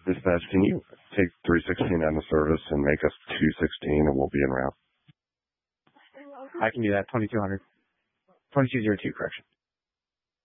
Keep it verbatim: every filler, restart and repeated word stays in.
Dispatch, can you take three sixteen out of service and make us two sixteen and we'll be en route? I can do that. twenty-two hundred. twenty-two oh two, correction.